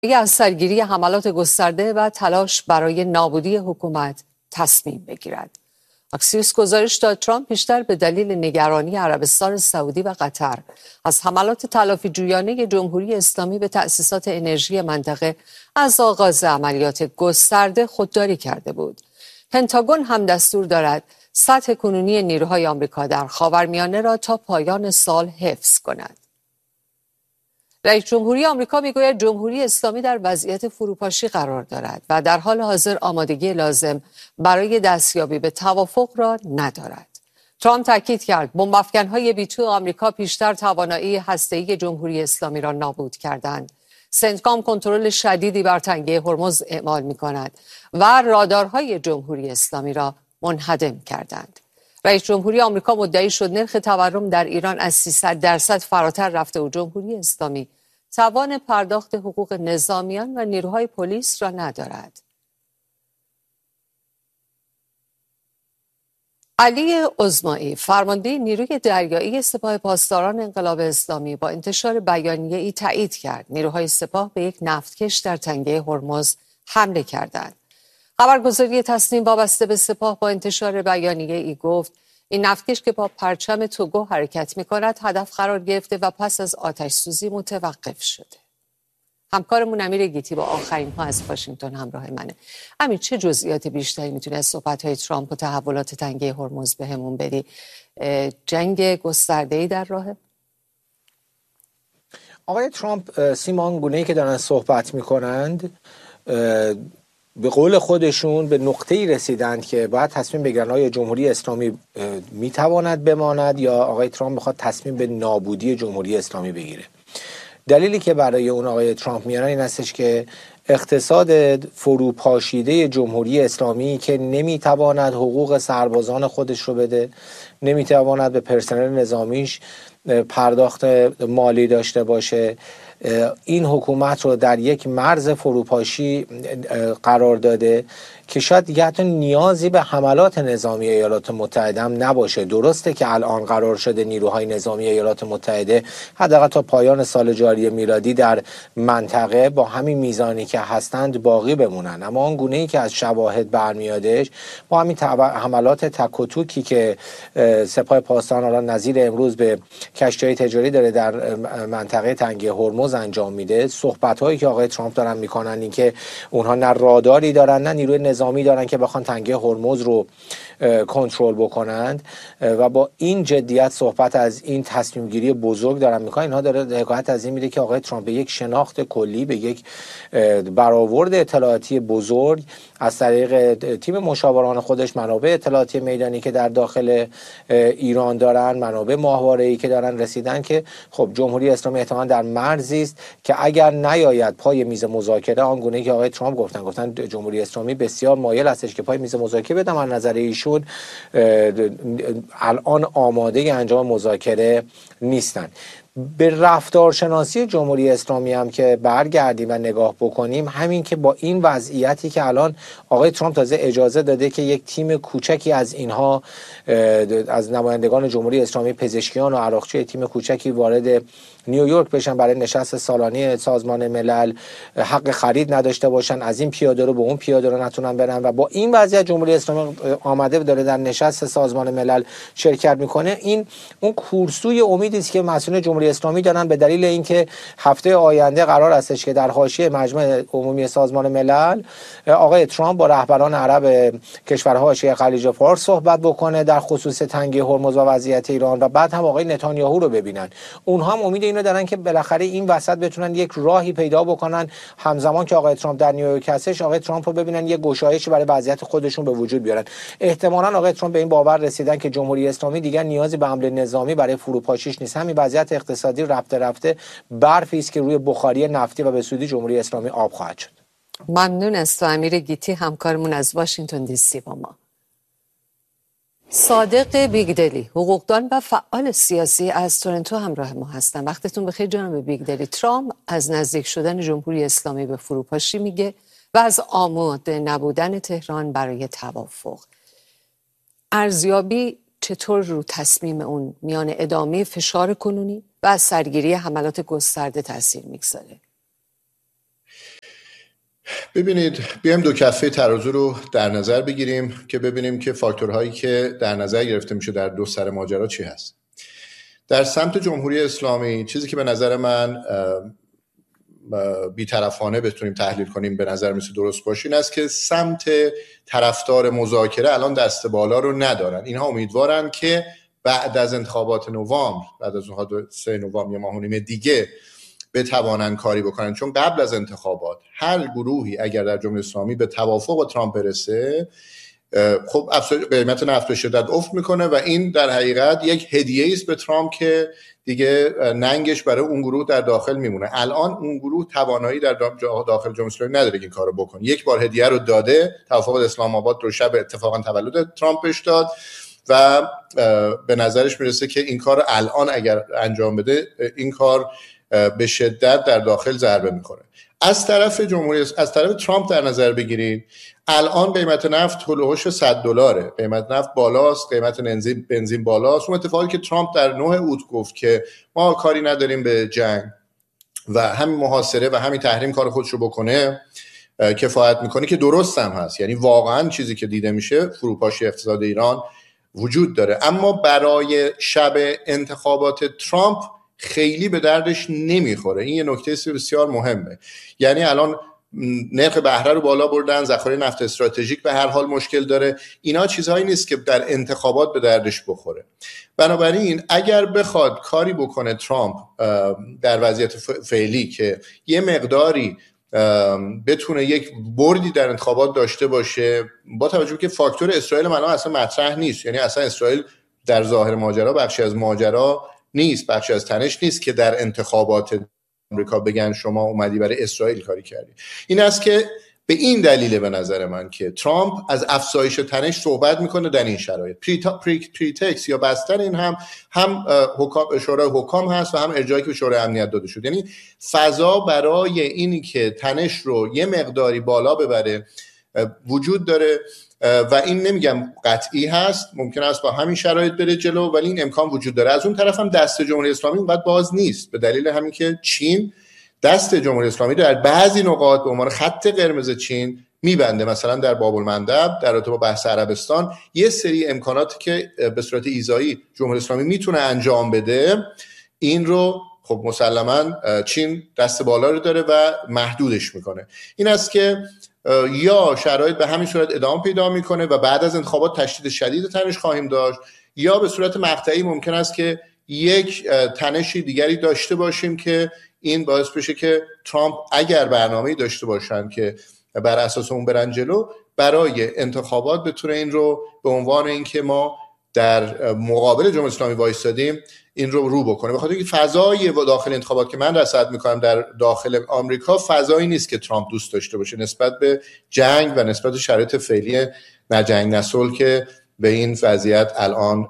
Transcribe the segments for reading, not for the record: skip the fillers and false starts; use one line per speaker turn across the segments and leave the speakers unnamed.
از سرگیری حملات گسترده و تلاش برای نابودی حکومت تصمیم بگیرد. اکسیوس گزارش داد ترامپ بیشتر به دلیل نگرانی عربستان سعودی و قطر از حملات تلافی جویانه جمهوری اسلامی به تأسیسات انرژی منطقه از آغاز عملیات گسترده خودداری کرده بود. پنتاگون هم دستور دارد سطح کنونی نیروهای آمریکا در خاورمیانه را تا پایان سال حفظ کند. رئیس جمهوری آمریکا میگوید جمهوری اسلامی در وضعیت فروپاشی قرار دارد و در حال حاضر آمادگی لازم برای دستیابی به توافق را ندارد. ترامپ تاکید کرد بمب‌افکن‌های بی‌تو آمریکا پیشتر توانایی هسته‌ای جمهوری اسلامی را نابود کردند. سنتکام کنترل شدیدی بر تنگه هرمز اعمال می‌کند و رادارهای جمهوری اسلامی را منهدم کردند. رئیس جمهوری آمریکا مدعی شد نرخ تورم در ایران از 300% فراتر رفته و جمهوری اسلامی توان پرداخت حقوق نظامیان و نیروهای پلیس را ندارد. علی عظمایی فرمانده نیروی دریایی سپاه پاسداران انقلاب اسلامی با انتشار بیانیه‌ای تایید کرد نیروهای سپاه به یک نفتکش در تنگه هرمز حمله کردند. خبرگزاری تصنیم وابسته به سپاه با انتشار بیانیه‌ای گفت این نفتکش که با پرچم توگو حرکت می‌کند هدف قرار گرفته و پس از آتش‌سوزی متوقف شده. همکارمون امیر گیتی با آخرین ها از واشنگتن همراه منه. امیر، چه جزئیات بیشتری میتونه از صحبت‌های ترامپ و تحولات تنگه هرمز بهمون بدی؟ جنگ گسترده‌ای در راهه؟
آقای ترامپ سیمان گونه‌ای که دارن صحبت میکنند به قول خودشون به نقطه‌ای رسیدند که باید تصمیم بگیرن آیا جمهوری اسلامی میتواند بماند یا آقای ترامپ میخواد تصمیم به نابودی جمهوری اسلامی بگیره. دلیلی که برای اون آقای ترامپ میارن این هستش که اقتصاد فروپاشیده جمهوری اسلامی که نمیتواند حقوق سربازان خودش رو بده، نمیتواند به پرسنل نظامیش پرداخت مالی داشته باشه، این حکومت رو در یک مرز فروپاشی قرار داده که شاید دیگه حتی نیازی به حملات نظامی ایالات متحده هم نباشه. درسته که الان قرار شده نیروهای نظامی ایالات متحده حداقل تا پایان سال جاری میلادی در منطقه با همین میزانی که هستند باقی بمونن، اما آن گونه‌ای که از شواهد برمیادش با همین حملات تک و توکی که سپاه پاسداران الان نظیر امروز به کشتی‌های تجاری داره در منطقه تنگه هرمز انجام میده، صحبت‌هایی که آقای ترامپ دارن میکنن این که اونها نه راداری دارن نه نیروی نظامی دارن که بخوان تنگه هرمز رو کنترل بکنند و با این جدیت صحبت از این تصمیم گیری بزرگ دارن میکنن. اینها داره حکایت از این میده که آقای ترامپ به یک شناخت کلی، به یک برآورد اطلاعاتی بزرگ از طریق تیم مشاوران خودش، منابع اطلاعاتی میدانی که در داخل ایران دارن، منابع ماهواره‌ای که دارن رسیدن که خب جمهوری اسلامی احتمالاً در مرزی است که اگر نیاید پای میز مذاکره، آنگونه که آقای ترامپ گفتن جمهوری اسلامی بسیار مایل هستش که پای میز مذاکره بدم، از نظر ایشون الان آماده انجام مذاکره نیستن. به رفتارشناسی جمهوری اسلامی هم که برگردیم و نگاه بکنیم، همین که با این وضعیتی که الان آقای ترامپ تازه اجازه داده که یک تیم کوچکی از اینها از نمایندگان جمهوری اسلامی، پزشکیان و عراقچی، تیم کوچکی وارد نیویورک بشن برای نشست سالانه سازمان ملل، حق خرید نداشته باشن، از این پیاده رو به اون پیاده رو نتونن برن و با این وضعیت جمهوری اسلامی آمده داره در نشست سازمان ملل شرکت میکنه. این اون کورسوی امیدی است که مسئولین جمهوری اسلامی دارن به دلیل اینکه هفته آینده قرار استش که در حاشیه مجمع عمومی سازمان ملل آقای ترامپ با رهبران عرب کشورهای حاشیه خلیج فارس صحبت بکنه در خصوص تنگه هرمز و وضعیت ایران و بعد هم آقای نتانیاهو رو ببینن. اونها هم امید اینو دارن که بالاخره این وسط بتونن یک راهی پیدا بکنن، همزمان که آقای ترامپ در نیویورک هستش آقای ترامپ رو ببینن یک گشایشی برای وضعیت خودشون به وجود بیارن. احتمالاً آقای ترامپ به این باور رسیدن که جمهوری اسلامی دیگر نیازی به حمله نظامی برای فروپاشیش نیست. همین وضعیت اقتصادی رفته برفی است که روی بخاری نفتی و به سودی جمهوری اسلامی آب خواهد شد.
ممنون از امیر گیتی همکارمون از واشنگتن دی سی با ما. صادق بیگدلی، حقوقدان و فعال سیاسی از تورنتو همراه ما هستن. وقتتون بخیر جناب بیگدلی. ترامپ از نزدیک شدن جمهوری اسلامی به فروپاشی میگه و از آماده نبودن تهران برای توافق. ارزیابی چطور رو تصمیم اون میان ادامه فشار کنونی و از سرگیری حملات گسترده تاثیر میگذاره؟
ببینید، بیایم دو کفه ترازو رو در نظر بگیریم که ببینیم که فاکتورهایی که در نظر گرفته میشه در دو سر ماجرا چی هست. در سمت جمهوری اسلامی چیزی که به نظر من بی‌طرفانه بتونیم تحلیل کنیم به نظر میسه درست باشه این است که سمت طرفدار مذاکره الان دست بالا رو ندارن. اینها امیدوارن که بعد از انتخابات نوامبر، بعد از 3 نوامبر، یه ماه و نیم دیگه بتوانن کاری بکنن، چون قبل از انتخابات هر گروهی اگر در جمهوری اسلامی به توافق با ترامپ برسه، خب قیمت نفت به شدت افت میکنه و این در حقیقت یک هدیه است به ترامپ که دیگه ننگش برای اون گروه در داخل میمونه. الان اون گروه توانایی در داخل جمهوری اسلامی نداره که این کارو بکنه. یک بار هدیه رو داده، توافق اسلام آباد رو شب اتفاقا تولد ترامپ بهش داد و به نظرش میرسه که این کار الان اگر انجام بده این کار به شدت در داخل ضربه میخوره. از طرف ترامپ در نظر بگیرید، الان قیمت نفت هولوش $100، قیمت نفت بالاست، قیمت بنزین بالاست. اون اتفاقی که ترامپ در 9 اوت گفت که ما کاری نداریم به جنگ و همین محاصره و همین تحریم کار خودش رو بکنه کفایت میکنه، که درست هم هست. یعنی واقعا چیزی که دیده میشه فروپاشی اقتصاد ایران وجود داره، اما برای شب انتخابات ترامپ خیلی به دردش نمیخوره. این یه نکته بسیار مهمه. یعنی الان نرخ بهره رو بالا بردن، ذخایر نفت استراتژیک به هر حال مشکل داره. اینا چیزهایی نیست که در انتخابات به دردش بخوره. بنابراین اگر بخواد کاری بکنه ترامپ در وضعیت فعلی که یه مقداری بتونه یک بردی در انتخابات داشته باشه، با توجه که فاکتور اسرائیل الان اصلا مطرح نیست، یعنی اصلا اسرائیل در ظاهر ماجرا بخشی از ماجرا نیست، بخشی از تنش نیست که در انتخابات آمریکا بگن شما اومدی برای اسرائیل کاری کردی. این است که به این دلیل به نظر من که ترامپ از افزایش تنش صحبت میکنه در این شرایط. پریتکس یا بستر این هم شورای حکام هست و هم ارجاعی که به شورای امنیت داده شد. یعنی فضا برای اینی که تنش رو یه مقداری بالا ببره وجود داره و این نمیگم قطعی هست، ممکن است با همین شرایط بره جلو، ولی این امکان وجود داره. از اون طرف هم دست جمهوری اسلامی اونقدر باز نیست، به دلیل همین که چین دست جمهوری اسلامی در بعضی نقاط به عنوان خط قرمز چین میبنده. مثلا در باب المندب در رابطه با بحث عربستان یه سری امکاناتی که به صورت ایذایی جمهوری اسلامی میتونه انجام بده، این رو خب مسلما چین دست بالا رو داره و محدودش میکنه. این است که یا شرایط به همین صورت ادامه پیدا میکنه و بعد از انتخابات تشدید شدید تنش خواهیم داشت، یا به صورت مقطعی ممکن است که یک تنشی دیگری داشته باشیم که این باعث بشه که ترامپ اگر برنامه‌ای داشته باشن که بر اساس اون برن جلو، برای انتخابات بتونه این رو به عنوان اینکه ما در مقابل جمهوری اسلامی وایستادیم این رو بکنه. بخاطر اینکه فضای داخل انتخابات که من رصد میکنم در داخل آمریکا فضایی نیست که ترامپ دوست داشته باشه نسبت به جنگ و نسبت به شرایط فعلی نجنگ نصلح که به این وضعیت الان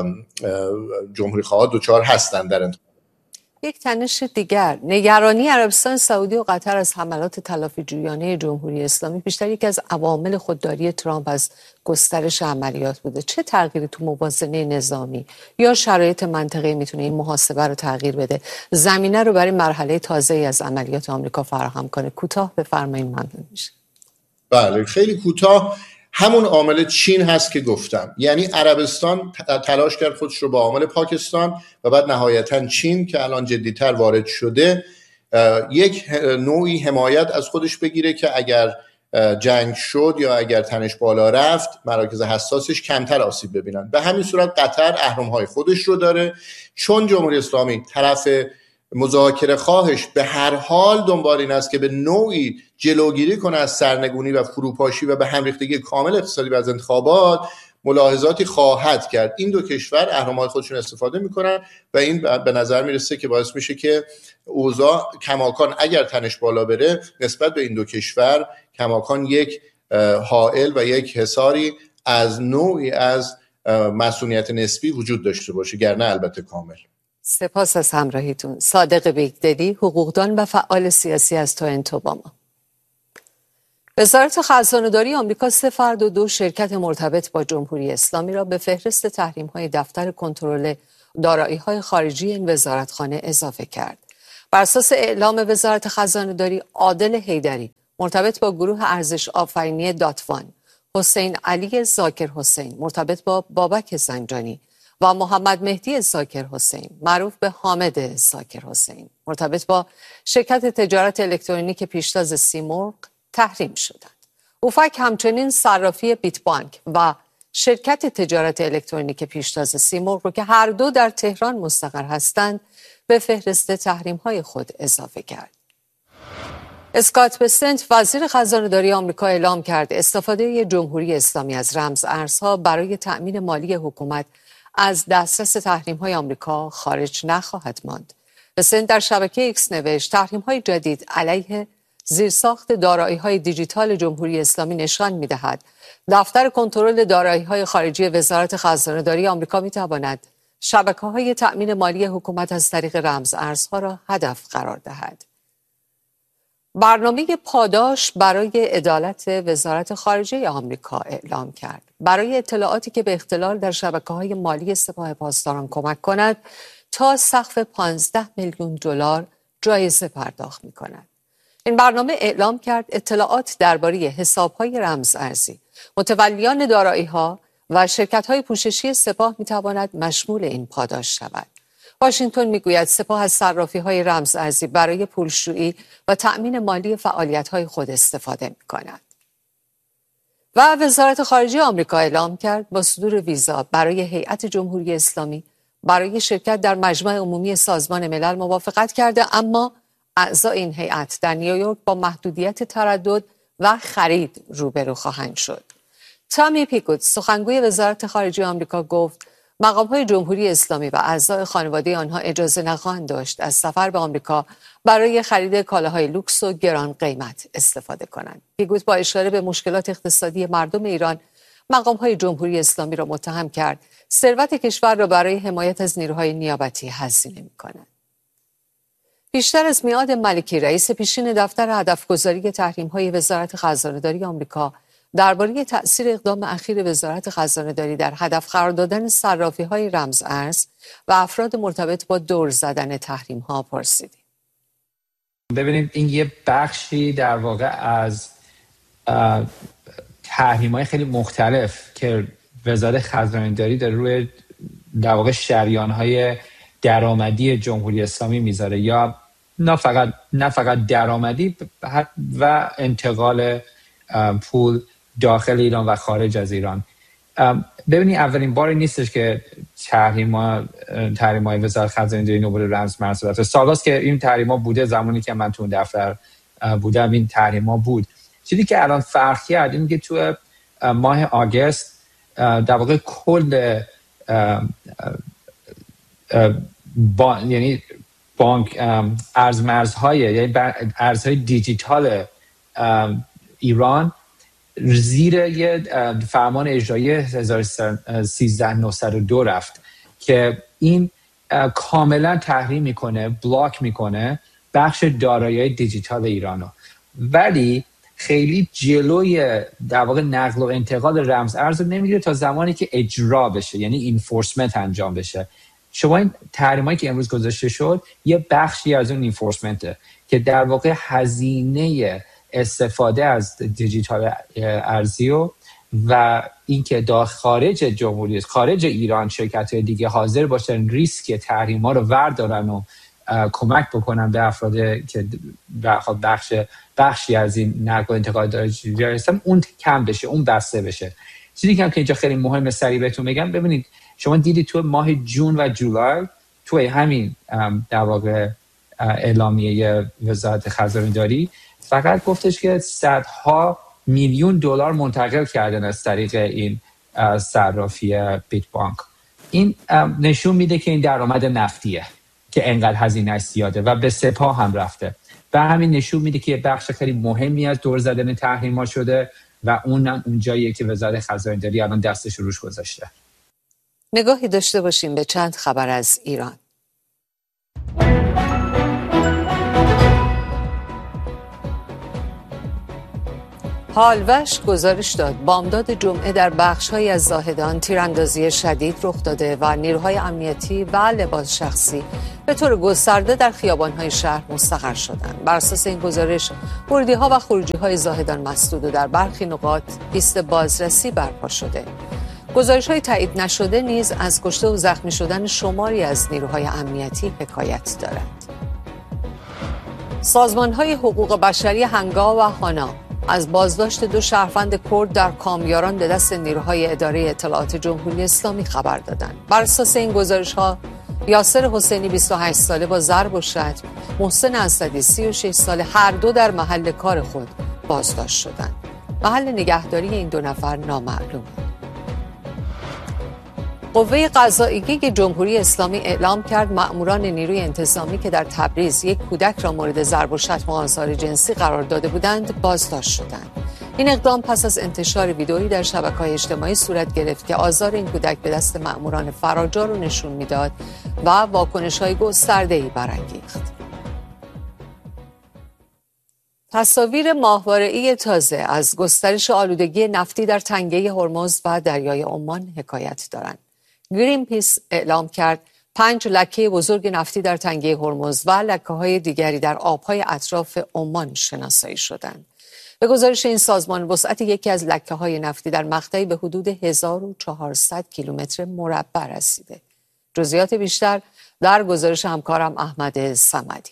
جمهوری خواها دوچار هستن در انتخابات.
یک تنش دیگر، نگرانی عربستان سعودی و قطر از حملات تلافی‌جویانه جمهوری اسلامی بیشتر یکی از عوامل خودداری ترامپ از گسترش عملیات بوده. چه تغییری تو موازنه نظامی یا شرایط منطقه‌ای میتونه این محاسبه رو تغییر بده، زمینه رو برای مرحله تازه‌ای از عملیات آمریکا فراهم کنه؟ کوتاه بفرمایید، ممنون میشه.
بله، خیلی کوتاه. همون عامل چین هست که گفتم، یعنی عربستان تلاش کرد خودش رو با عامل پاکستان و بعد نهایتا چین که الان جدیتر وارد شده یک نوعی حمایت از خودش بگیره که اگر جنگ شد یا اگر تنش بالا رفت مراکز حساسش کمتر آسیب ببینن. به همین صورت قطر اهرم‌های خودش رو داره، چون جمهوری اسلامی طرف مذاکره خواهش به هر حال دنبال این است که به نوعی جلوگیری کنه از سرنگونی و فروپاشی و به هم ریختگی کامل اقتصادی و از انتخابات، ملاحظاتی خواهد کرد. این دو کشور اهرم‌های خودشون استفاده میکنن و این به نظر میرسه که باعث میشه که اوضاع کماکان اگر تنش بالا بره نسبت به این دو کشور کماکان یک حائل و یک حصاری از نوعی از مسئولیت نسبی وجود داشته باشه، گرنه البته کامل.
سپاس از همراهیتون. صادق بیگدلی، حقوقدان و فعال سیاسی از تورنتو با ما. وزارت خزانه‌داری آمریکا 3 فرد و 2 شرکت مرتبط با جمهوری اسلامی را به فهرست تحریم‌های دفتر کنترل دارایی‌های خارجی این وزارتخانه اضافه کرد. بر اساس اعلام وزارت خزانه‌داری، عادل حیدری مرتبط با گروه ارزش آفرینی داتوان، حسین علی زاکر حسین مرتبط با بابک زنجانی و محمد مهدی زاکر حسین معروف به حامد زاکر حسین مرتبط با شرکت تجارت الکترونیک پیشتاز سیمرغ تحریم شدند. اوفک همچنین صرافی بیت بانک و شرکت تجارت الکترونیک پیشتاز سیمرغ رو که هر دو در تهران مستقر هستند به فهرست تحریم‌های خود اضافه کرد. اسکات بسنت وزیر خزانه‌داری آمریکا اعلام کرد استفاده جمهوری اسلامی از رمز ارزها برای تأمین مالی حکومت از دسترس تحریم‌های آمریکا خارج نخواهد ماند. بسنت در شبکه ایکس نوشت تحریم‌های جدید علیه زیرساخت دارایی‌های دیجیتال جمهوری اسلامی نشان می‌دهد دفتر کنترل دارایی‌های خارجی وزارت خزانه‌داری آمریکا می‌تواند شبکه‌های تأمین مالی حکومت از طریق رمز ارزها را هدف قرار دهد. برنامه پاداش برای عدالت وزارت خارجه آمریکا اعلام کرد. برای اطلاعاتی که به اختلال در شبکه‌های مالی سپاه پاسداران کمک کند تا سقف 15 میلیون دلار جایزه پرداخت می‌کند. این برنامه اعلام کرد اطلاعات درباره حساب‌های رمز ارزی، متولیان دارایی‌ها و شرکت‌های پوششی سپاه می‌تواند مشمول این پاداش شود. واشنگتن میگوید سپاه از صرافی‌های رمز ارزی برای پولشویی و تأمین مالی فعالیت‌های خود استفاده می‌کند. و وزارت خارجه آمریکا اعلام کرد با صدور ویزا برای هیئت جمهوری اسلامی برای شرکت در مجمع عمومی سازمان ملل موافقت کرده، اما اعضای این هیئت در نیویورک با محدودیت تردد و خرید روبرو خواهند شد. تامی پیکوت سخنگوی وزارت خارجه آمریکا گفت مقام‌های جمهوری اسلامی و اعضای خانواده آنها اجازه نخواهند داشت از سفر به آمریکا برای خرید کالاهای لوکس و گران قیمت استفاده کنند. پیکوت با اشاره به مشکلات اقتصادی مردم ایران مقام‌های جمهوری اسلامی را متهم کرد ثروت کشور را برای حمایت از نیروهای نیابتی هزینه می‌کند. بیشتر از میعاد ملکی رئیس پیشین دفتر هدفگذاری تحریم‌های وزارت خزانه‌داری آمریکا درباره تأثیر اقدام اخیر وزارت خزانه‌داری در هدف قرار دادن صرافی‌های رمز ارز و افراد مرتبط با دور زدن تحریم‌ها پرسیدیم.
ببینید این یه بخشی در واقع از تحریم‌های خیلی مختلف که وزارت خزانه‌داری در روی در واقع شریان‌های درآمدی جمهوری اسلامی میذاره، یا نه فقط درآمدی و انتقال پول داخل ایران و خارج از ایران. ببینید اولین باری نیستش که تحریم‌های وزارت خزانه‌داری نوبل رمز مرز رفته. سالاست که این تحریم‌ها بوده، زمانی که من تو دفتر بودم این تحریم‌ها بود. چیزی که الان فرق کرد اینه که تو ماه آگوست در واقع کل یعنی بانک ارزمرزهای یعنی ارزهای دیجیتال ایران زیر یه فرمان اجرایی 13902 رفت که این کاملا تحریم میکنه، بلاک میکنه بخش دارایی دیجیتال ایرانو، ولی خیلی جلوی در واقع نقل و انتقال رمز ارز رو نمیگیره تا زمانی که اجرا بشه، یعنی اینفورسمنت انجام بشه. شما این تحریمایی که امروز گذاشته شد یه بخشی از اون اینفورسمنته که در واقع هزینه استفاده از دیجیتال ارزی و اینکه خارج جمهوری خارج ایران شرکت‌های دیگه حاضر باشن ریسک تحریم‌ها رو وردارن و کمک بکنن به افراد که بخشی از این نقل و انتقال دارایی هستن، اون کم بشه، اون بسته بشه. چیزی که اینجا خیلی مهمه سریع بهتون بگم، ببینید شما دیدید تو ماه جون و جولای توی همین در واقع اعلامیه وزارت خزانه‌داری فقط گفتش که صدها میلیون دلار منتقل کردن از طریق این صرافی بیت بانک. این نشون میده که این درآمد نفتیه که انقدر هزینه‌اش زیاده و به سپاه هم رفته و همین نشون میده که بخش خیلی مهمی از دور زدن تحریم‌ها شده و اونم اون جاییه که وزارت خزانه‌داری الان دستش روش گذاشته.
نگاهی داشته باشیم به چند خبر از ایران. حالوش گزارش داد بامداد جمعه در بخش‌هایی از زاهدان تیراندازی شدید رخ داده و نیروهای امنیتی و لباس شخصی به طور گسترده در خیابان‌های شهر مستقر شدند. بر اساس این گزارش، ورودی‌ها و خروجی‌های زاهدان مسدود و در برخی نقاط ایست بازرسی برپا شده. گزارش‌های تایید نشده نیز از کشته و زخمی شدن شماری از نیروهای امنیتی حکایت دارد. سازمان‌های حقوق بشری هنگا و هانا از بازداشت 2 شهروند کرد در کامیاران به دست نیروهای اداره اطلاعات جمهوری اسلامی خبر دادند. بر اساس این گزارش‌ها، یاسر حسینی 28 ساله با ضرب و شتم، محسن اسدی 36 ساله، هر دو در محل کار خود بازداشت شدند. محل نگهداری این 2 نفر نامعلوم. قوه قضائیه جمهوری اسلامی اعلام کرد مأموران نیروی انتظامی که در تبریز یک کودک را مورد ضرب و شتم و آزار جنسی قرار داده بودند بازداشت شدند. این اقدام پس از انتشار ویدئویی در شبکه‌های اجتماعی صورت گرفت که آزار این کودک به دست مأموران فراجا رو نشون میداد و واکنش‌های گسترده‌ای برانگیخت. تصاویر ماهواره‌ای تازه از گسترش آلودگی نفتی در تنگه هرمز و دریای عمان حکایت دارند. گرین پیس اعلام کرد 5 لکه بزرگ نفتی در تنگه هرمز و لکه‌های دیگری در آب‌های اطراف عمان شناسایی شدند. به گزارش این سازمان، وسعت یکی از لکه‌های نفتی در مقطعی به حدود 1400 کیلومتر مربع رسیده. جزئیات بیشتر در گزارش همکارم احمد صمدی.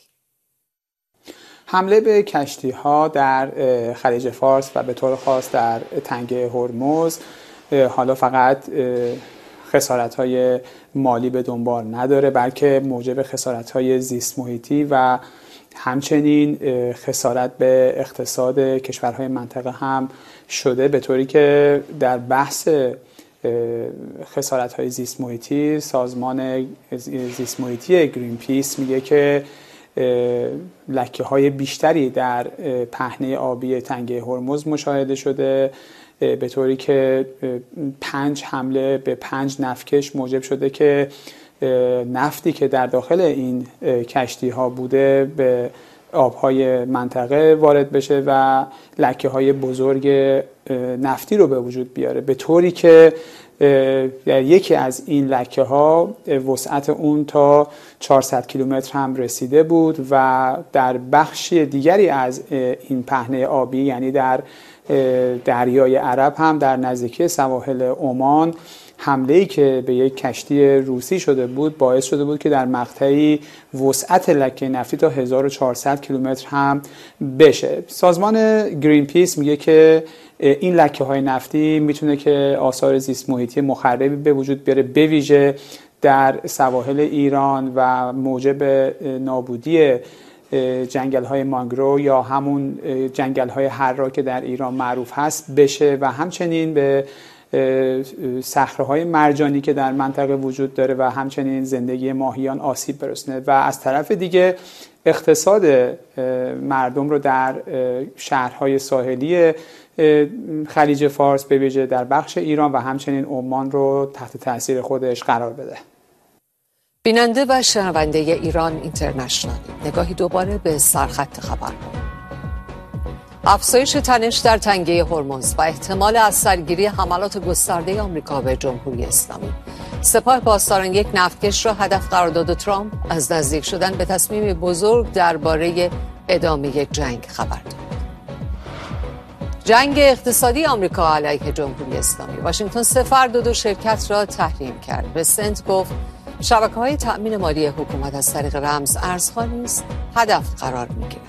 حمله به کشتی‌ها در خلیج فارس و به طور خاص در تنگه هرمز حالا فقط خسارت‌های مالی به دنبال نداره، بلکه موجب خسارت‌های زیست محیطی و همچنین خسارت به اقتصاد کشورهای منطقه هم شده، به طوری که در بحث خسارت‌های زیست محیطی سازمان زیست محیطی گرین پیس میگه که لکه‌های بیشتری در پهنه آبی تنگه هرمز مشاهده شده، به طوری که 5 حمله به 5 نفتکش موجب شده که نفتی که در داخل این کشتی ها بوده به آبهای منطقه وارد بشه و لکه های بزرگ نفتی رو به وجود بیاره، به طوری که یکی از این لکه ها وسعت اون تا 400 کیلومتر هم رسیده بود و در بخش دیگری از این پهنه آبی، یعنی در دریای عرب هم در نزدیکی سواحل عمان، حمله‌ای که به یک کشتی روسی شده بود باعث شده بود که در مقطعی وسعت لکه نفتی تا 1400 کیلومتر هم بشه. سازمان گرین پیس میگه که این لکه های نفتی میتونه که آثار زیست محیطی مخربی به وجود بیاره، به ویژه در سواحل ایران و موجب نابودی جنگل های مانگرو یا همون جنگل های حرا که در ایران معروف هست بشه و همچنین به صخره‌های مرجانی که در منطقه وجود داره و همچنین زندگی ماهیان آسیب برسونه و از طرف دیگه اقتصاد مردم رو در شهرهای ساحلی خلیج فارس به ویژه در بخش ایران و همچنین عمان رو تحت تاثیر خودش قرار بده.
بیننده و شنونده ایران اینترنشنال، نگاهی دوباره به سرخط خبرها. افزایش تنش در تنگه هرمز و احتمال از سرگیری حملات گسترده آمریکا به جمهوری اسلامی. سپاه پاسداران یک نفتکش را هدف قرار داد و ترامپ از نزدیک شدن به تصمیم بزرگ درباره ادامه جنگ خبر داد. جنگ اقتصادی آمریکا علیه جمهوری اسلامی. واشنگتن 3 فرد و 2 شرکت را تحریم کرد. پرزیدنت گفت شبکه‌های تأمین مالی حکومت از طریق رمز ارزها نیز هدف قرار می‌گیرند.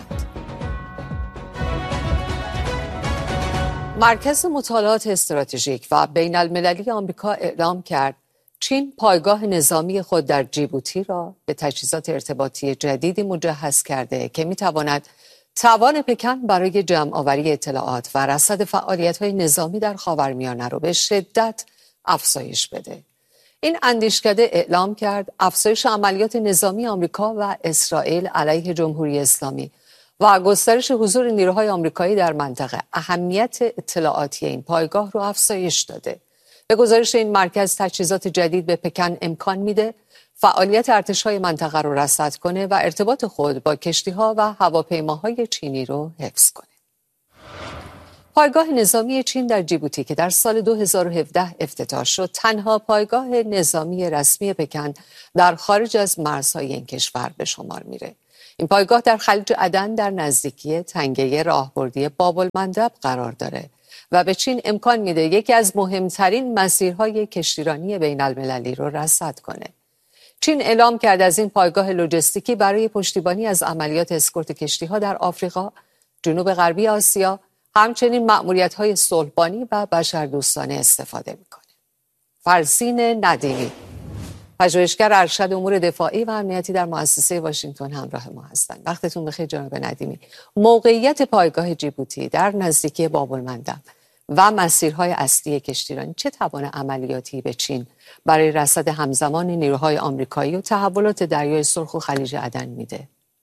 مرکز مطالعات استراتژیک و بین المللی آمریکا اعلام کرد چین پایگاه نظامی خود در جیبوتی را به تجهیزات ارتباطی جدیدی مجهز کرده که می‌تواند توان پکن برای جمع‌آوری اطلاعات و رصد فعالیت‌های نظامی در خاورمیانه را به شدت افزایش بده. این اندیشکده اعلام کرد افزایش عملیات نظامی آمریکا و اسرائیل علیه جمهوری اسلامی و گسترش حضور نیروهای آمریکایی در منطقه اهمیت اطلاعاتی این پایگاه رو افزایش داده. به گزارش این مرکز، تجهیزات جدید به پکن امکان میده فعالیت ارتش‌های منطقه رو رصد کنه و ارتباط خود با کشتی‌ها و هواپیماهای چینی رو حفظ کنه. پایگاه نظامی چین در جیبوتی که در سال 2017 افتتاح شد، تنها پایگاه نظامی رسمی پکن در خارج از مرزهای این کشور به شمار میره. این پایگاه در خلیج عدن در نزدیکی تنگه راهبردی باب‌المندب قرار داره و به چین امکان میده یکی از مهمترین مسیرهای کشتیرانی بین المللی رو رصد کنه. چین اعلام کرد از این پایگاه لوجستیکی برای پشتیبانی از عملیات اسکورت کشتی‌ها در آفریقا، جنوب غربی آسیا، همچنین مأموریت‌های صلحبانی و بشردوستانه استفاده میکنه. فرزین ندیمی، پژوهشگر ارشد امور دفاعی و امنیتی در مؤسسه واشنگتن همراه ما هستند. وقتتون بخیر جناب ندیمی. موقعیت پایگاه جیبوتی در نزدیکی باب‌المندب و مسیرهای اصلی کشتیرانی چه توان عملیاتی به چین برای رصد همزمان نیروهای آمریکایی و تحولات دریای سرخ و خلیج عدن میده؟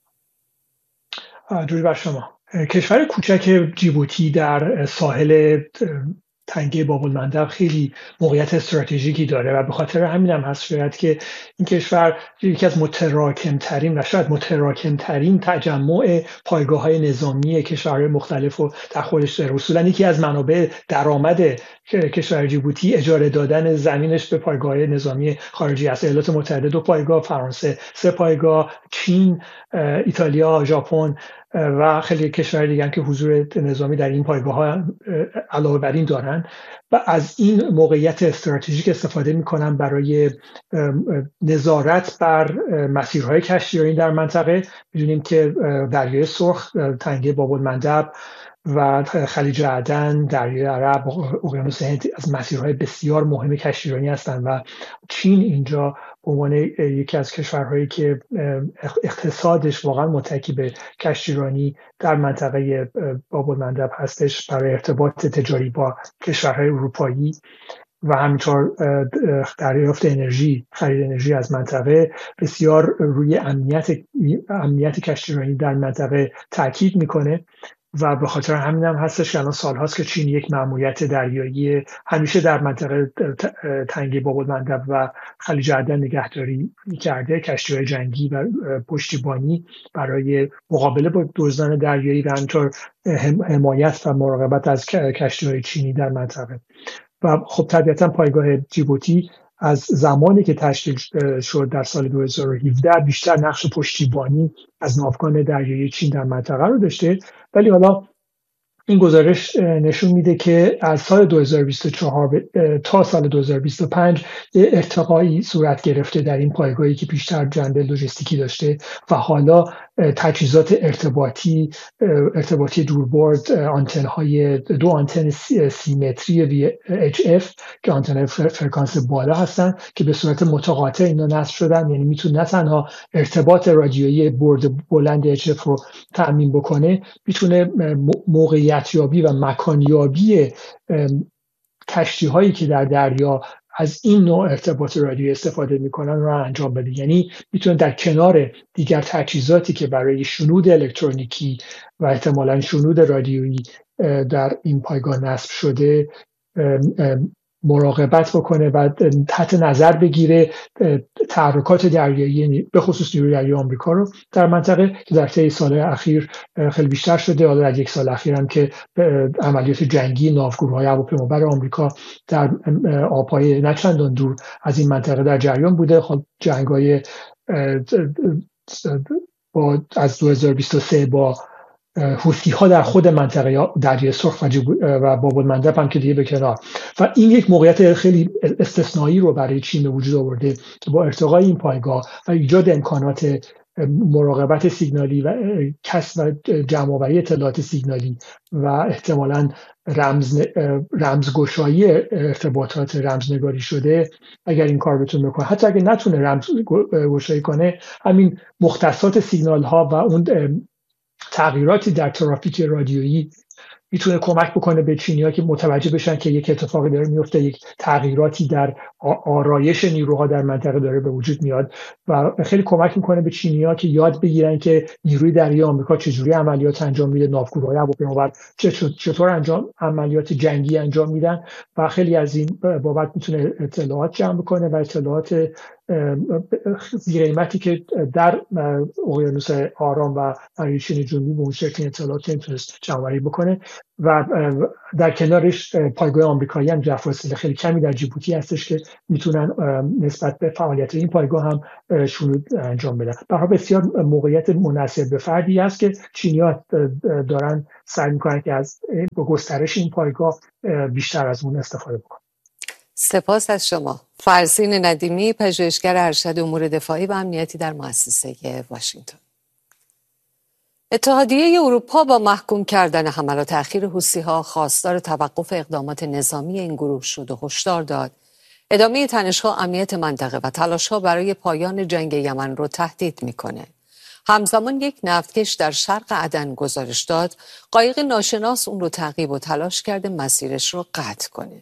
درود بر شما. کشور کوچک جیبوتی در ساحل تنگه باب‌المندب خیلی موقعیت استراتژیکی داره و به خاطر همین هم هست شاید که این کشور یکی از متراکمترین و شاید متراکمترین تجمع پایگاه‌های نظامی کشورهای مختلف و در خودش داره. اصولاً یکی از منابع درآمد کشور جیبوتی اجاره دادن زمینش به پایگاه‌های نظامی خارجی است. ایالات متحده 2 پایگاه، فرانسه 3 پایگاه، چین، ایتالیا، ژاپن و خیلی کشور دیگه هم که حضور نظامی در این پایگاه‌ها علاوه بر این دارن و از این موقعیت استراتژیک استفاده می‌کنن برای نظارت بر مسیرهای کشتیرانی در منطقه. می‌دونیم که دریای سرخ، تنگه باب‌المندب و خلیج عدن، دریای عرب، اقیانوس هند از مسیرهای بسیار مهم کشتیرانی هستند و چین اینجا به عنوان یکی از کشورهایی که اقتصادش واقعا متکی به کشتیرانی در منطقه باب‌المندب هستش برای ارتباط تجاری با کشورهای اروپایی و همینطور دریافت انرژی، خرید انرژی از منطقه بسیار روی امنیت کشتیرانی در منطقه تاکید میکنه و به خاطر همین هم هستش که الان سالهاست که چین یک مأموریت دریایی همیشه در منطقه تنگه باب‌المندب و خلیج عدن نگهداری کرده، کشتی‌های جنگی و پشتیبانی برای مقابله با دزدان دریایی و همینطور حمایت و مراقبت از کشتی‌های چینی در منطقه. و خب طبیعتا پایگاه جیبوتی از زمانی که تشکیل شد در سال 2017 بیشتر نقش پشتیبانی از ناوگان دریایی چین در منطقه رو داشته، ولی حالا این گزارش نشون میده که از سال 2024 تا سال 2025 ارتقایی صورت گرفته در این پایگاهی که بیشتر جنبه لوجستیکی داشته و حالا تجهیزات ارتباطی دوربرد، آنتن‌های 2 آنتن 30 متری VHF که آنتن‌های فرکانس بالا هستن که به صورت متقاطع اینا نصب شدن، یعنی میتونه نه تنها ارتباط رادیویی برد بلند HF رو تامین بکنه، میتونه موقعیت یابی و مکان یابی کشتی هایی که در دریا از این نوع ارتباط رادیویی استفاده میکنن رو انجام بده. یعنی میتونه در کنار دیگر تجهیزاتی که برای شنود الکترونیکی و احتمالاً شنود رادیویی در این پایگاه نصب شده مراقبت بکنه و تحت نظر بگیره تحرکات دریایی به خصوص نیروی دریایی آمریکا رو در منطقه که در طی سال اخیر خیلی بیشتر شده. حالا در 1 سال اخیر هم که عملیات جنگی ناوگروهای هواپیمابر آمریکا در آبهای نه چندان دور از این منطقه در جریان بوده. خب جنگ‌های از 2023 با حوثی ها در خود منطقه دریای سرخ و باب‌المندب هم که دیگه به کنار و این یک موقعیت خیلی استثنایی رو برای چین به وجود آورده که با ارتقای این پایگاه و ایجاد امکانات مراقبت سیگنالی و کسب و جمع‌آوری اطلاعات سیگنالی و احتمالاً رمزگشایی ارتباطات رمزنگاری شده، اگر این کار بتونه بکنه، حتی اگر نتونه رمزگشایی کنه، همین مختصات سیگنال ها و اون تغییراتی در ترافیک رادیویی میتونه کمک بکنه به چینی‌ها که متوجه بشن که یک اتفاقی داره میفته، یک تغییراتی در آرایش نیروها در منطقه داره به وجود میاد و خیلی کمک میکنه به چینی‌ها که یاد بگیرن که نیروی دریایی آمریکا چجوری عملیات انجام میده، ناوگروهای هواپیمابر چطور عملیات جنگی انجام میدن و خیلی از این بابت میتونه اطلاعات جمع بکنه و اطلاعات زیرقیمتی که در اقیانوس آرام و دریاچه جنوبی به اون شکل اطلاعات نمیتونست جمع‌آوری بکنه و در کنارش پایگاه آمریکایی هم جفاصیل خیلی کمی در جیبوتی هستش که میتونن نسبت به فعالیت این پایگاه هم شروع انجام بدن. برای بسیار موقعیت منحصر به فردی است که چینی‌ها دارن سعی میکنن که از گسترش این پایگاه بیشتر از اون استفاده بکنن.
سپاس از شما. فرزین ندیمی، پژوهشگر ارشد امور دفاعی و امنیتی در مؤسسه واشنگتن. اتحادیه اروپا با محکوم کردن حملات اخیر حوثی‌ها خواستار توقف اقدامات نظامی این گروه شد و هشدار داد ادامه تنش‌ها امنیت منطقه و تلاش‌ها برای پایان جنگ یمن رو تهدید می‌کنه. همزمان یک نفتکش در شرق عدن گزارش داد قایق ناشناس اون رو تعقیب و تلاش کرده مسیرش رو قطع کنه.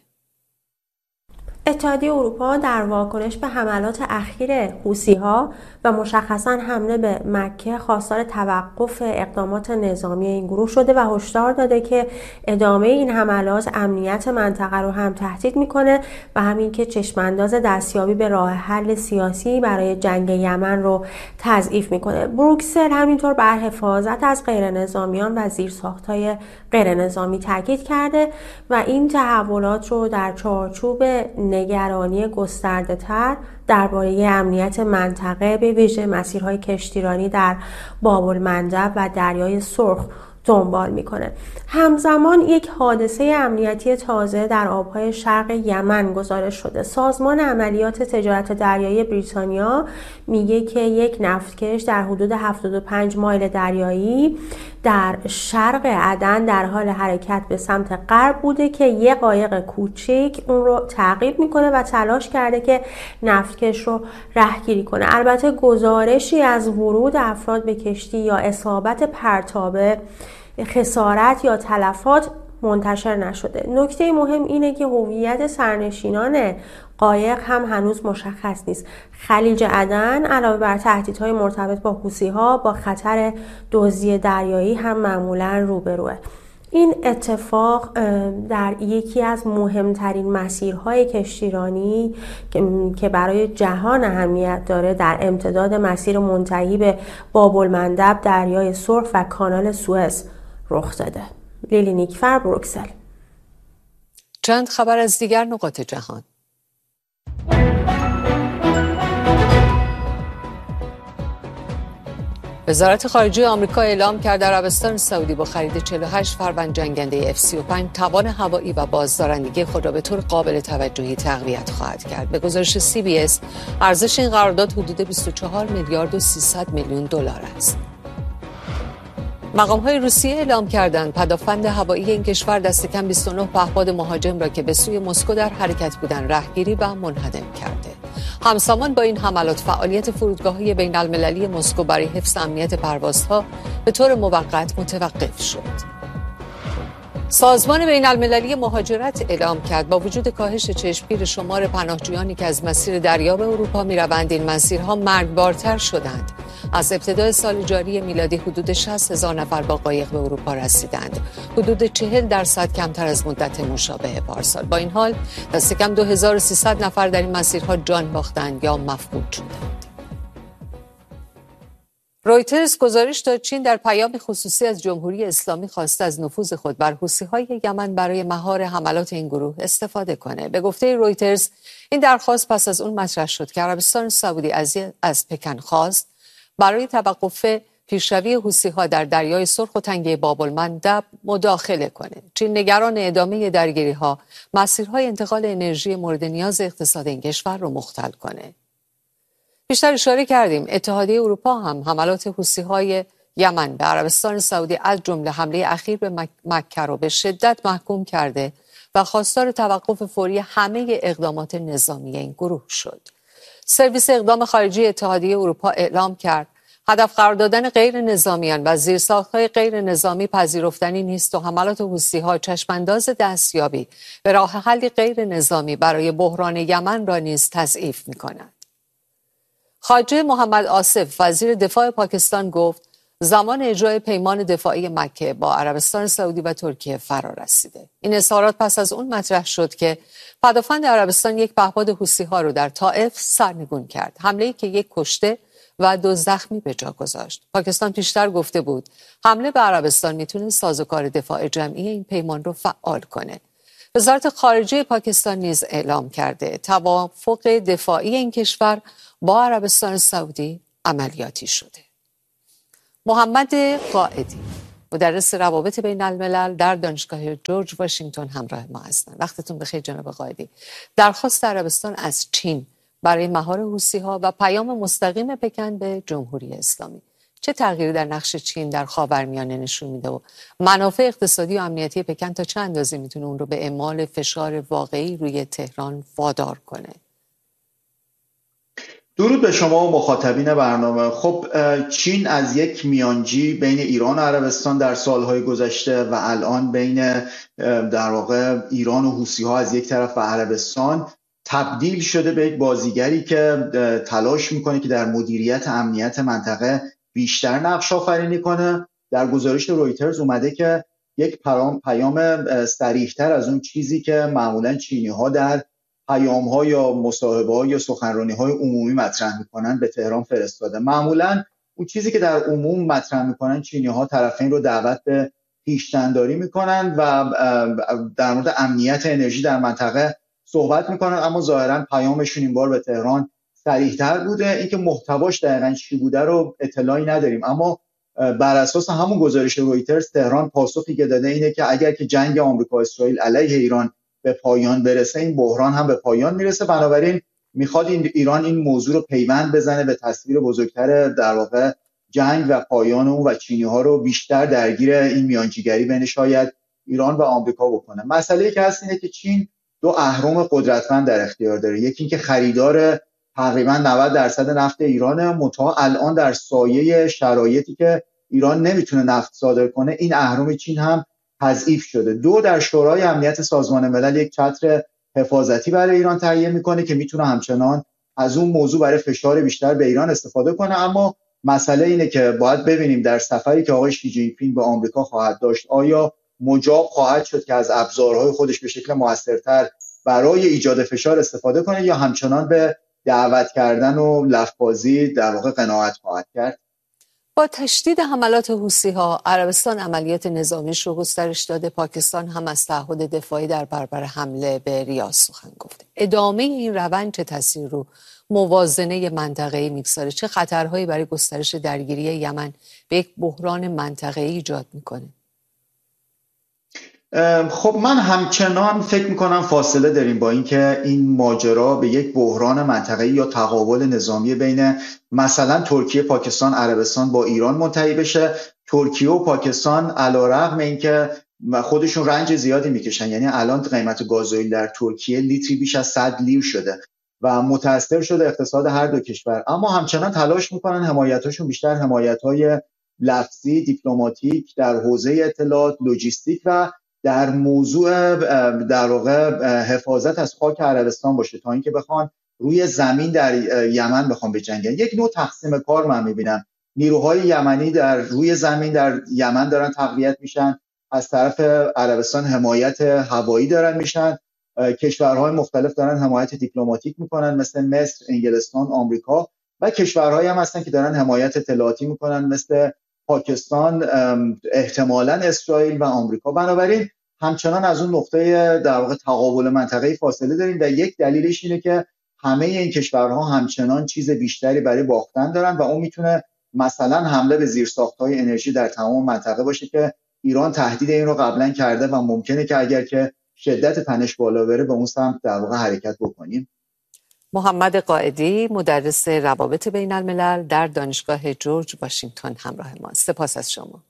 اتحادیه اروپا در واکنش به حملات اخیر حوثی‌ها و مشخصاً حمله به مکه خواستار توقف اقدامات نظامی این گروه شده و هشدار داده که ادامه این حملات امنیت منطقه رو هم تهدید میکنه و همین که چشمانداز دستیابی به راه حل سیاسی برای جنگ یمن رو تضعیف میکنه. بروکسل همینطور بر حفاظت از غیرنظامیان و زیرساخت‌های غیرنظامی تاکید کرده و این تحولات رو در چارچوب نگرانی گسترده‌تر درباره امنیت منطقه به ویژه مسیرهای کشتیرانی در باب‌المندب و دریای سرخ دنبال میکنه. همزمان یک حادثه امنیتی تازه در آبهای شرق یمن گزارش شده. سازمان عملیات تجارت دریایی بریتانیا میگه که یک نفتکش در حدود 75 مایل دریایی در شرق عدن در حال حرکت به سمت غرب بوده که یک قایق کوچک اون رو تعقیب میکنه و تلاش کرده که نفتکش رو رهگیری کنه. البته گزارشی از ورود افراد به کشتی یا اصابت پرتابه، خسارت یا تلفات منتشر نشده. نکته مهم اینه که هویت سرنشینان قایق هم هنوز مشخص نیست. خلیج عدن علاوه بر تهدیدهای مرتبط با حوثی‌ها با خطر دزدی دریایی هم معمولاً روبروه. این اتفاق در یکی از مهمترین مسیرهای کشتیرانی که برای جهان اهمیت داره در امتداد مسیر منتهی به باب‌المندب، دریای سرخ و کانال سوئز رخ داده. لیلی نیکفر، بروکسل.
چند خبر از دیگر نقاط جهان. وزارت خارجه آمریکا اعلام کرد عربستان سعودی با خرید 48 فروند جنگنده F-35 توان هوایی و بازدارندگی خود را به طور قابل توجهی تقویت خواهد کرد. به گزارش CBS ارزش این قرارداد حدود 24 میلیارد و 300 میلیون دلار است. مقام‌های روسیه اعلام کردند پدافند هوایی این کشور دست کم 29 پهپاد مهاجم را که به سوی مسکو در حرکت بودند رهگیری و منهدم کرده. همزمان با این حملات فعالیت فرودگاه‌های بین‌المللی مسکو برای حفظ امنیت پروازها به طور موقت متوقف شد. سازمان بین‌المللی مهاجرت اعلام کرد با وجود کاهش چشمگیر شمار پناهجویانی که از مسیر دریا به اروپا می‌روند این مسیرها مرگبارتر شدند. از ابتدای سال جاری میلادی حدود 60,000 نفر با قایق به اروپا رسیدند. حدود 40% کمتر از مدت مشابه پارسال. با این حال دست کم 2300 نفر در این مسیرها جان باختند یا مفقود شدند. رویترز گزارش داد چین در پیام خصوصی از جمهوری اسلامی خواسته از نفوذ خود بر حوثی‌های یمن برای مهار حملات این گروه استفاده کنه. به گفته رویترز این درخواست پس از اون مطرح شد که عربستان سعودی از پکن خواست برای توقف پیشروی حوثی‌ها در دریای سرخ و تنگه باب‌المندب مداخله کنه. چین نگران ادامه درگیری‌ها مسیرهای انتقال انرژی مورد نیاز اقتصاد این کشور رو مختل کنه. بیشتر اشاره کردیم اتحادیه اروپا هم حملات حوثی‌های یمن به عربستان سعودی از جمله حمله اخیر به مکه رو به شدت محکوم کرده و خواستار توقف فوری همه اقدامات نظامی این گروه شد. سرویس اقدام خارجی اتحادیه اروپا اعلام کرد هدف قرار دادن غیر نظامیان و زیرساخت‌های غیر نظامی پذیرفتنی نیست و حملات حوثی‌ها چشمانداز دستیابی به راه حل غیر نظامی برای بحران یمن را نیز تضعیف می‌کند. خواجه محمد آصف وزیر دفاع پاکستان گفت زمان اجرای پیمان دفاعی مکه با عربستان سعودی و ترکیه فرا رسیده. این اظهارات پس از اون مطرح شد که پدافند عربستان یک پهپاد حوثی‌ها رو در طائف سرنگون کرد. حمله‌ای که یک کشته و 2 زخمی به جا گذاشت. پاکستان پیشتر گفته بود حمله به عربستان میتونه سازوکار دفاع جمعی این پیمان رو فعال کنه. وزارت خارجه پاکستان نیز اعلام کرده توافق دفاعی این کشور با عربستان سعودی عملیاتی شده. محمد قائدی مدرس روابط بین الملل در دانشگاه جورج واشنگتن همراه ما هستند. وقتتون بخیر جناب قائدی. درخواست عربستان از چین برای مهار حوثی‌ها و پیام مستقیم پکن به جمهوری اسلامی چه تغییری در نقش چین در خاورمیانه نشون میده و منافع اقتصادی و امنیتی پکن تا چه اندازه میتونه اون رو به اعمال فشار واقعی روی تهران وادار کنه؟
درود به شما و مخاطبین برنامه. خب چین از یک میانجی بین ایران و عربستان در سالهای گذشته و الان بین در واقع ایران و حوثی‌ها از یک طرف و عربستان تبدیل شده به یک بازیگری که تلاش میکنه که در مدیریت امنیت منطقه بیشتر نقش آفرینی کنه. در گزارش رویترز اومده که یک پیام صریح‌تر از اون چیزی که معمولاً چینی‌ها در پیام‌ها یا مصاحبه‌ها یا سخنرانی‌های عمومی مطرح می‌کنن به تهران فرستاده. معمولاً اون چیزی که در عموم مطرح می‌کنن چینی‌ها طرفین رو دعوت به پیش‌دنداری می‌کنن و در مورد امنیت انرژی در منطقه صحبت می‌کنن، اما ظاهراً پیامشون این بار به تهران صریح‌تر بوده. اینکه محتواش دقیقاً چی بوده رو اطلاعی نداریم، اما بر اساس همون گزارش رویترز تهران پاسخی که داده اینه که اگر که جنگ آمریکا اسرائیل علیه ایران به پایان برسه این بحران هم به پایان میرسه. بنابراین میخواد ایران این موضوع رو پیوند بزنه به تصویر بزرگتر در واقع جنگ و پایان اون و چینی‌ها رو بیشتر درگیر این میانجیگری بین شاید ایران و آمریکا بکنه. مسئله که هست اینه که چین 2 اهرم قدرتمند در اختیار داره. یکی اینکه خریدار تقریبا 90% نفت ایرانه، منتها الان در سایه شرایطی که ایران نمیتونه نفت صادر کنه این اهرم چین هم تضعیف شده. 2 در شورای امنیت سازمان ملل یک چتر حفاظتی برای ایران تهیه میکنه که میتونه همچنان از اون موضوع برای فشار بیشتر به ایران استفاده کنه. اما مسئله اینه که باید ببینیم در سفری که آقای شی جین پینگ به آمریکا خواهد داشت آیا مجاب خواهد شد که از ابزارهای خودش به شکل موثرتر برای ایجاد فشار استفاده کنه یا همچنان به دعوت کردن و لفظ‌بازی در واقع قناعت خواهد کرد.
با تشدید حملات حوثی‌ها عربستان عملیات نظامیش رو گسترش داده. پاکستان هم از تعهد دفاعی در برابر حمله به ریاض سخن گفته. ادامه این روند چه تاثیر رو موازنه منطقه‌ای میگذاره؟ چه خطرهایی برای گسترش درگیری یمن به یک بحران منطقه‌ای ایجاد میکنه؟
خب من همچنان فکر میکنم فاصله داریم با اینکه این ماجرا به یک بحران منطقه‌ای یا تقابل نظامی بین مثلا ترکیه، پاکستان، عربستان با ایران منتهی بشه. ترکیه و پاکستان علیرغم اینکه خودشون رنج زیادی میکشن، یعنی الان قیمت گازوئیل در ترکیه لیتری بیش از 100 لیر شده و متاثر شده اقتصاد هر دو کشور، اما همچنان تلاش میکنن حمایتاشون بیشتر حمایت‌های لفظی، دیپلماتیک در حوزه اطلاعات، لوجستیک و در موضوع در واقع حفاظت از خاک عربستان باشه تا اینکه بخوان روی زمین در یمن بخوان بجنگن. یک نوع تقسیم کار من میبینم. نیروهای یمنی در روی زمین در یمن دارن تقویت میشن، از طرف عربستان حمایت هوایی دارن میشن، کشورهای مختلف دارن حمایت دیپلماتیک میکنن مثل مصر، انگلستان، آمریکا، و کشورهایی هم هستن که دارن حمایت اطلاعاتی میکنن مثل پاکستان، احتمالاً اسرائیل و آمریکا. بنابراین همچنان از اون نقطه در واقع تقابل منطقه‌ای فاصله داریم و یک دلیلش اینه که همه این کشورها همچنان چیز بیشتری برای باختن دارن و اون میتونه مثلا حمله به زیرساخت‌های انرژی در تمام منطقه باشه که ایران تهدید این رو قبلا کرده و ممکنه که اگر که شدت تنش بالا بره به اون سمت در واقع حرکت بکنیم.
محمد قائدی مدرس روابط بین الملل در دانشگاه جورج واشنگتن همراه ما. سپاس از شما.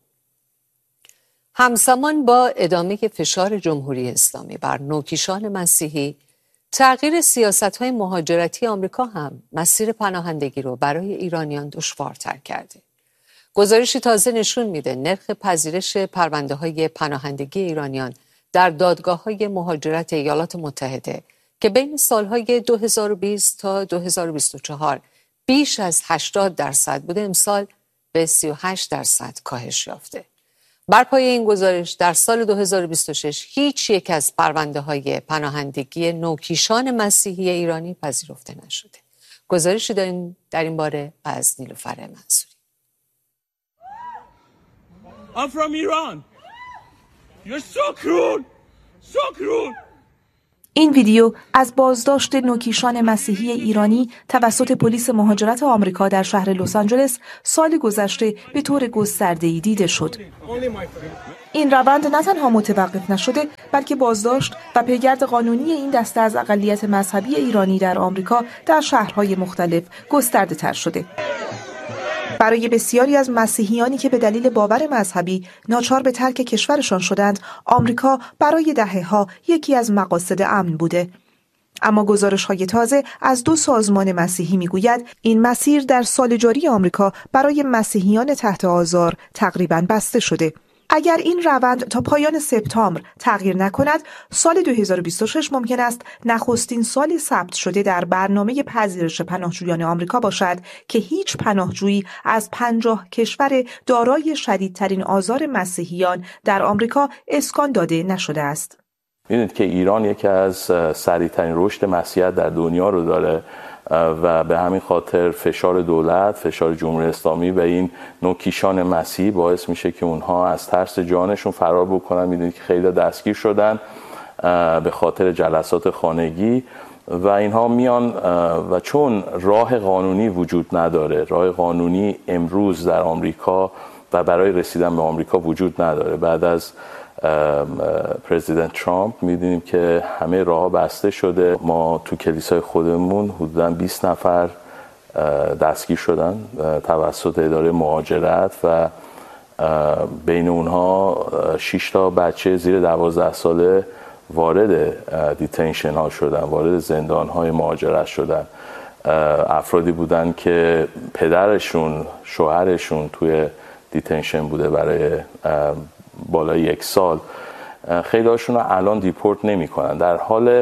همزمان با ادامه فشار جمهوری اسلامی بر نوکیشان مسیحی، تغییر سیاست‌های مهاجرتی آمریکا هم مسیر پناهندگی رو برای ایرانیان دشوارتر کرده. گزارشی تازه نشون میده نرخ پذیرش پرونده‌های پناهندگی ایرانیان در دادگاه‌های مهاجرت ایالات متحده که بین سالهای 2020 تا 2024 بیش از 80% بوده، امسال به 38% کاهش یافته. بر پایه این گزارش در سال 2026 هیچ یک از پرونده‌های پناهندگی نوکیشان مسیحی ایرانی پذیرفته نشده. گزارشی داریم در این باره از نیلوفر منصوری.
I'm from Iran. You're so cruel. So cruel.
این ویدیو از بازداشت نوکیشان مسیحی ایرانی توسط پلیس مهاجرت آمریکا در شهر لس آنجلس سال گذشته به طور گسترده‌ای دیده شد. این روند نه تنها متوقف نشده بلکه بازداشت و پیگرد قانونی این دسته از اقلیت مذهبی ایرانی در آمریکا در شهرهای مختلف گسترده‌تر شده. برای بسیاری از مسیحیانی که به دلیل باور مذهبی ناچار به ترک کشورشان شدند، آمریکا برای دهه‌ها یکی از مقاصد امن بوده. اما گزارش‌های تازه از 2 سازمان مسیحی می‌گوید این مسیر در سال جاری آمریکا برای مسیحیان تحت آزار تقریباً بسته شده. اگر این روند تا پایان سپتامبر تغییر نکند، سال 2026 ممکن است نخستین سالی ثبت شده در برنامه پذیرش پناهجویان آمریکا باشد که هیچ پناهجویی از 50 کشور دارای شدیدترین آزار مسیحیان در آمریکا اسکان داده نشده است.
ببینید که ایران یکی از سریع‌ترین رشد مسیحیت در دنیا رو داره و به همین خاطر فشار دولت، فشار جمهوری اسلامی به این نوکیشان مسیحی باعث میشه که اونها از ترس جانشون فرار بکنن. میدونید که خیلی دستگیر شدن به خاطر جلسات خانگی و اینها میان و چون راه قانونی وجود نداره، راه قانونی امروز در آمریکا و برای رسیدن به آمریکا وجود نداره. بعد از پرزیدنت ترامپ می‌بینیم که همه راه‌ها بسته شده. ما تو کلیسای خودمون حدوداً 20 نفر دستگیر شدن توسط اداره مهاجرت و بین اونها 6 تا بچه زیر 12 ساله وارد دیتنشن ها شدن، وارد زندان های مهاجرت شدن. افرادی بودن که پدرشون، شوهرشون توی دیتنشن بوده برای بالای 1 سال. خیلی هاشون رو الان دیپورت نمی کنن، در حال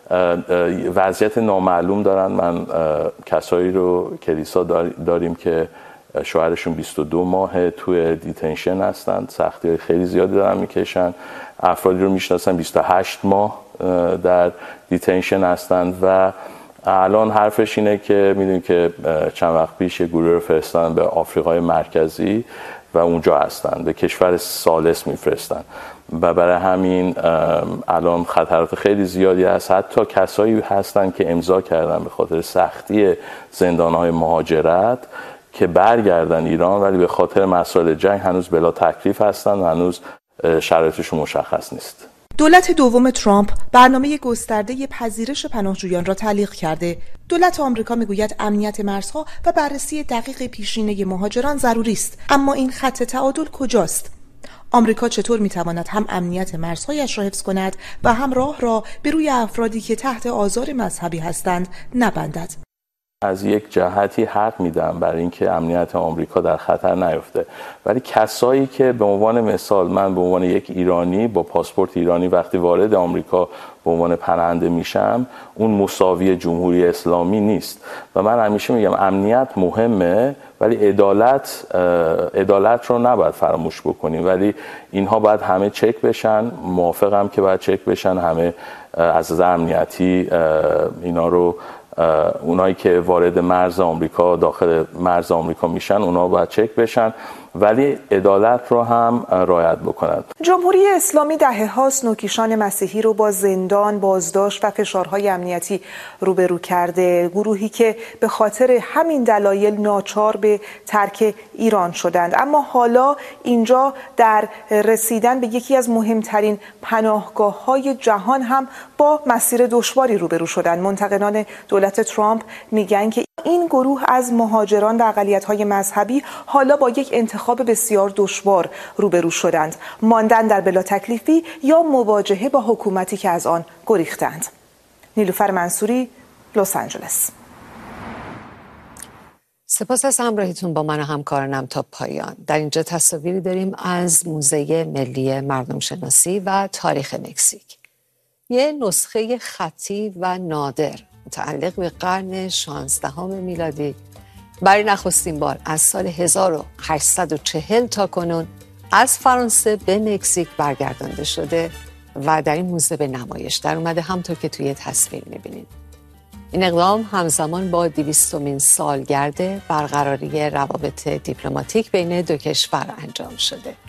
وضعیت نامعلوم دارن. من کسایی رو کلیسا داریم که شوهرشون 22 ماه توی دیتنشن هستن، سختی خیلی زیادی دارن میکشن. افرادی رو میشناسن 28 ماه در دیتنشن هستن و الان حرفش اینه که میدونیم که چند وقت پیش یه گروه رو فرستادن به آفریقای مرکزی و اونجا هستن، به کشور ثالث میفرستن و برای همین الان خطرات خیلی زیادی هست. حتی کسایی هستن که امضا کردن به خاطر سختی زندانهای مهاجرت که برگردن ایران، ولی به خاطر مسائل جنگ هنوز بلا تکلیف هستن و هنوز شرایطشون مشخص نیست.
دولت دوم ترامپ برنامه گسترده پذیرش پناهجویان را تعلیق کرده. دولت آمریکا میگوید امنیت مرزها و بررسی دقیق پیشینه مهاجران ضروری است، اما این خط تعادل کجاست؟ آمریکا چطور میتواند هم امنیت مرزهایش را حفظ کند و هم راه را به روی افرادی که تحت آزار مذهبی هستند نبندد؟
از یک جهتی حق میدم برای اینکه امنیت آمریکا در خطر نیفته، ولی کسایی که به عنوان مثال من به عنوان یک ایرانی با پاسپورت ایرانی وقتی وارد آمریکا به عنوان پناهنده میشم، اون مساوی جمهوری اسلامی نیست. و من همیشه میگم امنیت مهمه ولی عدالت رو نباید فراموش بکنیم، ولی اینها باید همه چک بشن. موافقم که باید چک بشن همه از نظر امنیتی. اینا رو اونایی که وارد مرز آمریکا، داخل مرز آمریکا میشن، اونا باید چک بشن ولی عدالت رو هم رعایت بکنند.
جمهوری اسلامی دهه‌هاست نوکیشان مسیحی رو با زندان، بازداشت و فشارهای امنیتی روبرو کرده. گروهی که به خاطر همین دلایل ناچار به ترک ایران شدند. اما حالا اینجا در رسیدن به یکی از مهمترین پناهگاه‌های جهان هم با مسیر دشواری روبرو شدند. منتقدان دولت ترامپ میگن که این گروه از مهاجران و اقلیت‌های مذهبی حالا با یک انتخاب بسیار دشوار روبرو شدند: ماندن در بلا تکلیفی یا مواجهه با حکومتی که از آن گریختند. نیلوفر منصوری، لس آنجلس.
سپاس از همراهیتون با من و همکارانم تا پایان. در اینجا تصاویری داریم از موزه ملی مردم شناسی و تاریخ مکزیک. یه نسخه خطی و نادر متعلق به قرن 16 میلادی برای نخستین بار از سال 1840 تا کنون از فرانسه به مکزیک برگردانده شده و در این موزه به نمایش در اومده، همطور که توی تصویر می‌بینید. این اقدام همزمان با 200مین سالگرد برقراری روابط دیپلماتیک بین دو کشور انجام شده.